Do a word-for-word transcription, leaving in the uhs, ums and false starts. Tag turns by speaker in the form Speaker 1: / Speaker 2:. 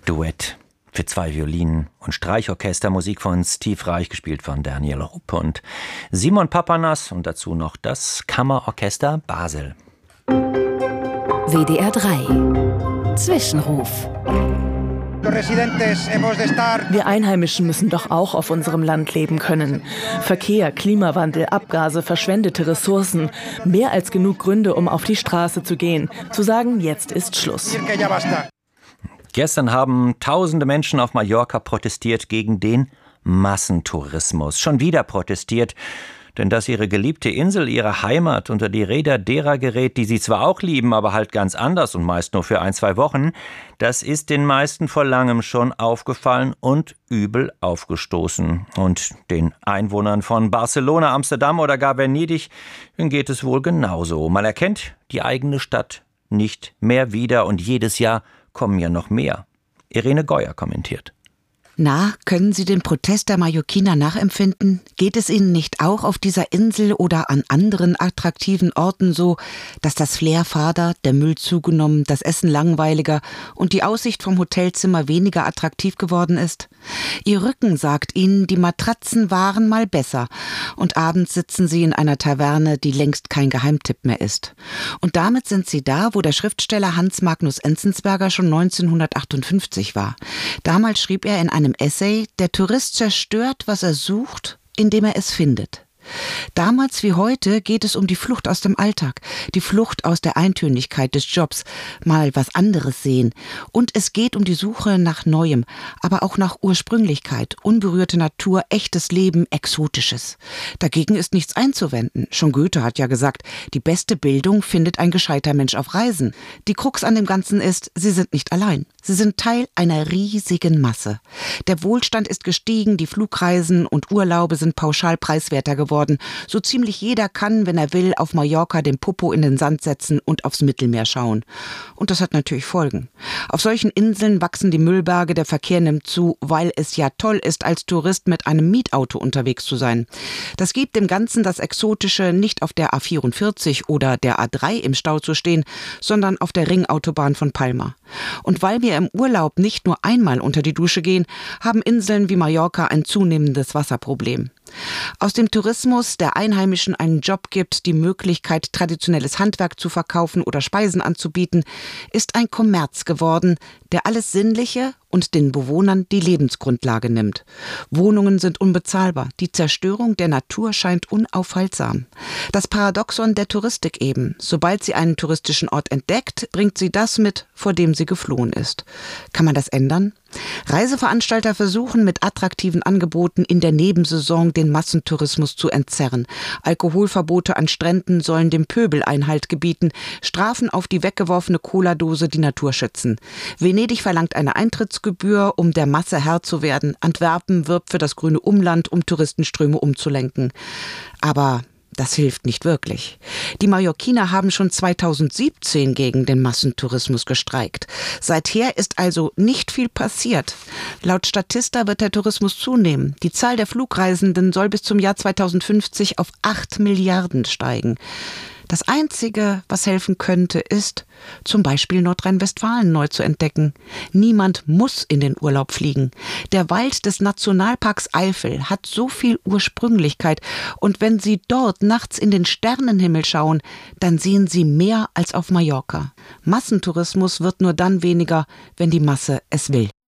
Speaker 1: Duett für zwei Violinen und Streichorchester, Musik von Steve Reich, gespielt von Daniel Rupp und Simon Papanas und dazu noch das Kammerorchester Basel.
Speaker 2: W D R drei Zwischenruf.
Speaker 3: Wir Einheimischen müssen doch auch auf unserem Land leben können. Verkehr, Klimawandel, Abgase, verschwendete Ressourcen. Mehr als genug Gründe, um auf die Straße zu gehen. Zu sagen, jetzt ist Schluss.
Speaker 1: Gestern haben tausende Menschen auf Mallorca protestiert gegen den Massentourismus. Schon wieder protestiert, denn dass ihre geliebte Insel, ihre Heimat, unter die Räder derer gerät, die sie zwar auch lieben, aber halt ganz anders und meist nur für ein, zwei Wochen, das ist den meisten vor langem schon aufgefallen und übel aufgestoßen. Und den Einwohnern von Barcelona, Amsterdam oder gar Venedig geht es wohl genauso. Man erkennt die eigene Stadt nicht mehr wieder und jedes Jahr kommen ja noch mehr. Irene Geuer kommentiert.
Speaker 4: Na, können Sie den Protest der Mallorquiner nachempfinden? Geht es Ihnen nicht auch auf dieser Insel oder an anderen attraktiven Orten so, dass das Flair fader, der Müll zugenommen, das Essen langweiliger und die Aussicht vom Hotelzimmer weniger attraktiv geworden ist? Ihr Rücken sagt Ihnen, die Matratzen waren mal besser und abends sitzen Sie in einer Taverne, die längst kein Geheimtipp mehr ist. Und damit sind Sie da, wo der Schriftsteller Hans Magnus Enzensberger schon neunzehnhundertachtundfünfzig war. Damals schrieb er in einem einem Essay, der Tourist zerstört, was er sucht, indem er es findet. Damals wie heute geht es um die Flucht aus dem Alltag, die Flucht aus der Eintönigkeit des Jobs, mal was anderes sehen. Und es geht um die Suche nach Neuem, aber auch nach Ursprünglichkeit, unberührte Natur, echtes Leben, Exotisches. Dagegen ist nichts einzuwenden. Schon Goethe hat ja gesagt, die beste Bildung findet ein gescheiter Mensch auf Reisen. Die Krux an dem Ganzen ist, sie sind nicht allein. Sie sind Teil einer riesigen Masse. Der Wohlstand ist gestiegen, die Flugreisen und Urlaube sind pauschal preiswerter geworden. So ziemlich jeder kann, wenn er will, auf Mallorca den Popo in den Sand setzen und aufs Mittelmeer schauen. Und das hat natürlich Folgen. Auf solchen Inseln wachsen die Müllberge, der Verkehr nimmt zu, weil es ja toll ist, als Tourist mit einem Mietauto unterwegs zu sein. Das gibt dem Ganzen das Exotische, nicht auf der A vierundvierzig oder der A drei im Stau zu stehen, sondern auf der Ringautobahn von Palma. Und weil wir im Urlaub nicht nur einmal unter die Dusche gehen, haben Inseln wie Mallorca ein zunehmendes Wasserproblem. Aus dem Tourismus, der Einheimischen einen Job gibt, die Möglichkeit, traditionelles Handwerk zu verkaufen oder Speisen anzubieten, ist ein Kommerz geworden, der alles Sinnliche und den Bewohnern die Lebensgrundlage nimmt. Wohnungen sind unbezahlbar, die Zerstörung der Natur scheint unaufhaltsam. Das Paradoxon der Touristik eben. Sobald sie einen touristischen Ort entdeckt, bringt sie das mit, vor dem sie geflohen ist. Kann man das ändern? Reiseveranstalter versuchen mit attraktiven Angeboten in der Nebensaison den Massentourismus zu entzerren. Alkoholverbote an Stränden sollen dem Pöbel Einhalt gebieten, Strafen auf die weggeworfene Cola-Dose die Natur schützen. Venedig verlangt eine Eintrittsgebühr, um der Masse Herr zu werden. Antwerpen wirbt für das grüne Umland, um Touristenströme umzulenken. Aber das hilft nicht wirklich. Die Mallorquiner haben schon zweitausendsiebzehn gegen den Massentourismus gestreikt. Seither ist also nicht viel passiert. Laut Statista wird der Tourismus zunehmen. Die Zahl der Flugreisenden soll bis zum Jahr zweitausendfünfzig auf acht Milliarden steigen. Das Einzige, was helfen könnte, ist, zum Beispiel Nordrhein-Westfalen neu zu entdecken. Niemand muss in den Urlaub fliegen. Der Wald des Nationalparks Eifel hat so viel Ursprünglichkeit. Und wenn Sie dort nachts in den Sternenhimmel schauen, dann sehen Sie mehr als auf Mallorca. Massentourismus wird nur dann weniger, wenn die Masse es will.